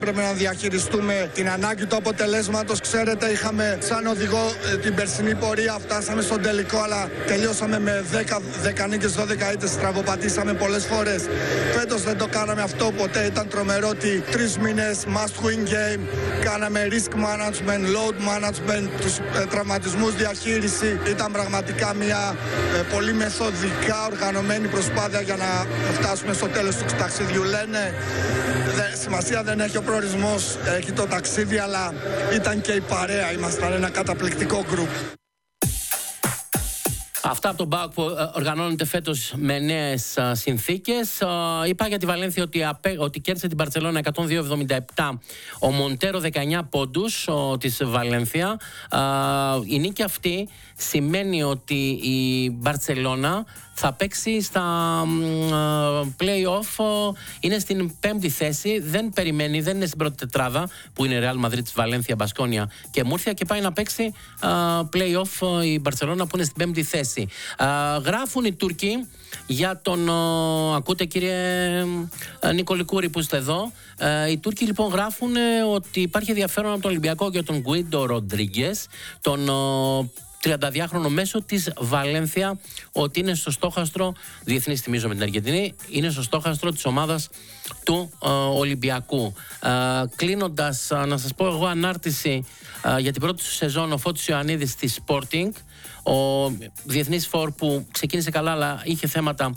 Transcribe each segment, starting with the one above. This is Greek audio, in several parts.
Πρέπει να διαχειριστούμε την ανάγκη του αποτελέσματος. Ξέρετε, είχαμε σαν οδηγό την περσινή πορεία, φτάσαμε στον τελικό, αλλά τελειώσαμε με 10 νίκες, 12 ήττες, στραβοπατήσαμε πολλές φορές. Φέτος δεν το κάναμε αυτό ποτέ, ήταν τρομερό ότι 3 μήνες must win game, κάναμε risk management, load management, τους τραυματισμούς διαχείριση. Ήταν πραγματικά μια πολύ μεθοδικά οργανωμένη προσπάθεια για να φτάσουμε στο τέλος του ταξιδιού. Λένε, σημασία δεν έχει ο προορισμός, έχει το ταξίδι, αλλά ήταν και η παρέα. Ήμασταν ένα καταπληκτικό γκρουπ. Αυτά από τον ΠΑΟΚ που οργανώνεται φέτος με νέες συνθήκες. Είπα για τη Βαλένθια ότι κέρδισε την Μπαρτσελόνα 102-77, ο Μοντέρο 19 πόντους της Βαλένθια. Η νίκη αυτή σημαίνει ότι η Μπαρτσελόνα θα παίξει στα play-off, είναι στην 5η θέση, δεν περιμένει, δεν είναι στην πρώτη τετράδα που είναι Real Madrid, Βαλένθια, Μπασκόνια και Μούρθια, και πάει να παίξει play-off η Μπαρτσελόνα που είναι στην 5η θέση. Γράφουν οι Τούρκοι για τον... ακούτε κύριε Νίκο Λικούρη που είστε εδώ? Οι Τούρκοι λοιπόν γράφουν ότι υπάρχει ενδιαφέρον από τον Ολυμπιακό για τον Γκουίντο Ροντρίγκες, τον 32χρονο μέσο της Βαλένθια, ότι είναι στο στόχαστρο, διεθνής θυμίζω με την Αργεντινή, είναι στο στόχαστρο της ομάδας του Ολυμπιακού. Κλείνοντας, να σας πω εγώ ανάρτηση για την πρώτη σεζόν, ο Φώτης Ιωαννίδης στη Sporting, ο διεθνής φορ που ξεκίνησε καλά αλλά είχε θέματα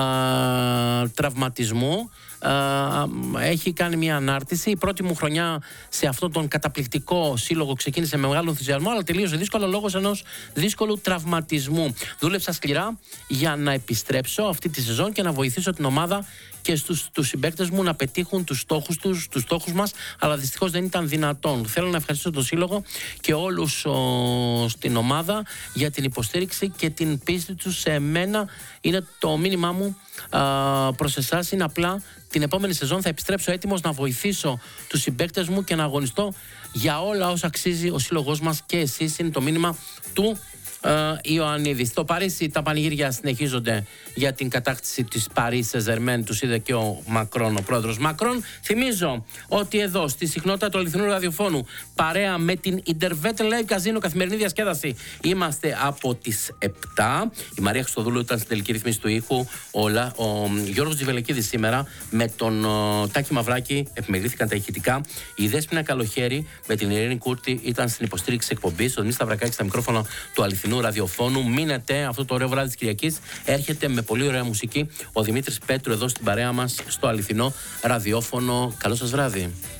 τραυματισμού. Έχει κάνει μια ανάρτηση. Η πρώτη μου χρονιά σε αυτόν τον καταπληκτικό σύλλογο ξεκίνησε με μεγάλο ενθουσιασμό, αλλά τελείωσε δύσκολα λόγω ενός δύσκολου τραυματισμού. Δούλεψα σκληρά για να επιστρέψω αυτή τη σεζόν και να βοηθήσω την ομάδα και τους συμπαίκτες μου να πετύχουν τους στόχους μας, αλλά δυστυχώς δεν ήταν δυνατόν. Θέλω να ευχαριστήσω τον σύλλογο και όλους στην ομάδα για την υποστήριξη και την πίστη τους σε μένα. Είναι το μήνυμά μου προς εσάς, είναι απλά την επόμενη σεζόν θα επιστρέψω έτοιμος να βοηθήσω τους συμπαίκτες μου και να αγωνιστώ για όλα όσα αξίζει ο σύλλογός μας και εσείς. Είναι το μήνυμα του Ιωαννίδη. Στο Παρίσι τα πανηγύρια συνεχίζονται για την κατάκτηση της Paris Saint-Germain. Τους είδε και ο Μακρόν, ο πρόεδρος Μακρόν. Θυμίζω ότι εδώ στη συχνότητα του αληθινού ραδιοφώνου, παρέα με την Intervet Live Casino, καθημερινή διασκέδαση, είμαστε από τις 7. Η Μαρία Χριστοδούλου ήταν στην τελική ρυθμίση του ήχου. Ο Γιώργος Τζιβελεκίδης σήμερα με τον Τάκη Μαυράκη επιμελήθηκαν τα ηχητικά. Η Δέσποινα Καλοχέρη με την Ειρήνη Κούρτη ήταν στην υποστήριξη εκπομπής. Ο Δημήτρης Σταυρακάκης στα μικρόφωνα του αληθινού ραδιοφώνου. Μείνετε, αυτό το ωραίο βράδυ της Κυριακής έρχεται με πολύ ωραία μουσική. Ο Δημήτρης Πέτρου εδώ στην παρέα μας στο αληθινό ραδιόφωνο. Καλό σας βράδυ.